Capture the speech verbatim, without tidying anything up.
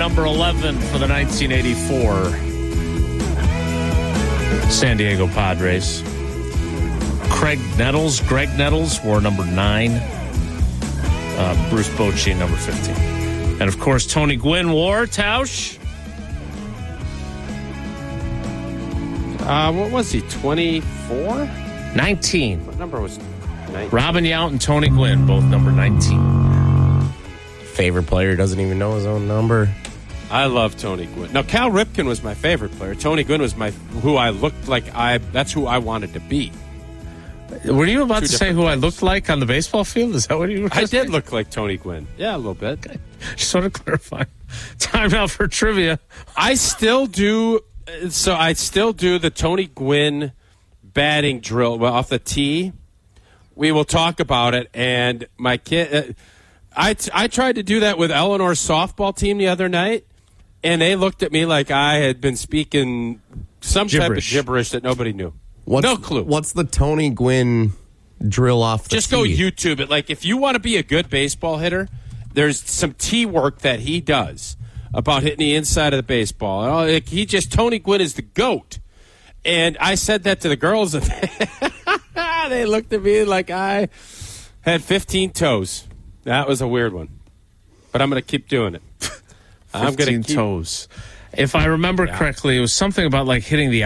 number eleven for the nineteen eighty-four San Diego Padres. Craig Nettles, Greg Nettles wore number nine. Uh, Bruce Bochy, number fifteen. And, of course, Tony Gwynn wore, Tausch. Uh, what was he, twenty-four? nineteen. What number was nineteen? Robin Yount and Tony Gwynn, both number nineteen. Favorite player doesn't even know his own number. I love Tony Gwynn. No, Cal Ripken was my favorite player. Tony Gwynn was my who I looked like. I that's who I wanted to be. Were you about Two to say who different I types. looked like on the baseball field? Is that what you were I saying? did look like Tony Gwynn. Yeah, a little bit. Just want to clarify. Time now for trivia. I still do. So I still do the Tony Gwynn batting drill well, off the tee. We will talk about it. And my kid, uh, I t- I tried to do that with Eleanor's softball team the other night, and they looked at me like I had been speaking some Gibberish. type of gibberish that nobody knew. What's, no clue. What's the Tony Gwynn drill off the Just go tee? YouTube it. Like, if you want to be a good baseball hitter, there's some tee work that he does about hitting the inside of the baseball. And all- like, he just, Tony Gwynn is the GOAT. And I said that to the girls, and they looked at me like I had fifteen toes. That was a weird one. But I'm going to keep doing it. I'm going fifteen to keep toes. If I remember correctly, it was something about like hitting the